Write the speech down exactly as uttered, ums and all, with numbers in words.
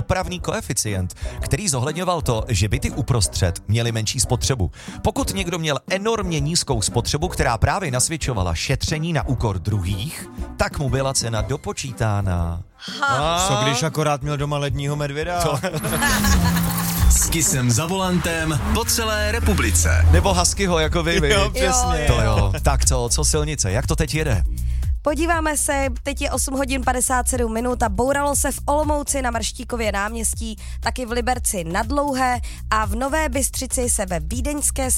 dopravní koeficient, který zohledňoval to, že byty uprostřed měly menší spotřebu. Pokud někdo měl enormně nízkou spotřebu, která právě nasvědčovala šetření na úkor druhých, tak mu byla cena dopočítána. Ha. Co když akorát měl doma ledního medvěda? To... S Kissem za volantem po celé republice. Nebo Huskyho, jako vy, vy. Jo, přesně. To jo. Tak co, co silnice, jak to teď jede? Podíváme se, teď je osm hodin padesát sedm minut a bouralo se v Olomouci na Marštíkově náměstí, taky v Liberci na Dlouhé a v Nové Bystřici se ve Vídeňské